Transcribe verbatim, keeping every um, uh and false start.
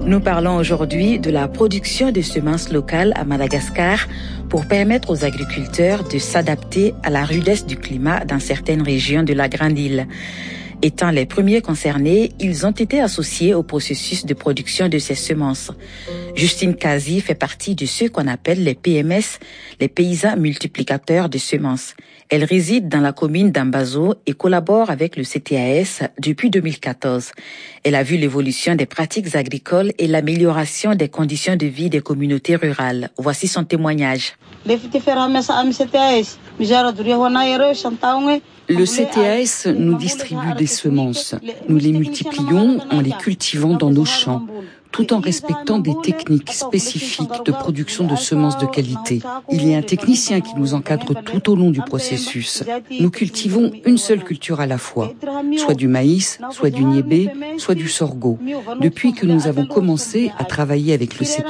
Nous parlons aujourd'hui de la production de semences locales à Madagascar pour permettre aux agriculteurs de s'adapter à la rudesse du climat dans certaines régions de la Grande Île. Étant les premiers concernés, ils ont été associés au processus de production de ces semences. Justine Kazi fait partie de ceux qu'on appelle les P M S, les paysans multiplicateurs de semences. Elle réside dans la commune d'Ambazo et collabore avec le C T A S depuis deux mille quatorze. Elle a vu l'évolution des pratiques agricoles et l'amélioration des conditions de vie des communautés rurales. Voici son témoignage. Le C T A S nous distribue des semences. Nous les multiplions en les cultivant dans nos champs, tout en respectant des techniques spécifiques de production de semences de qualité. Il y a un technicien qui nous encadre tout au long du processus. Nous cultivons une seule culture à la fois, soit du maïs, soit du niébé, soit du sorgho. Depuis que nous avons commencé à travailler avec le C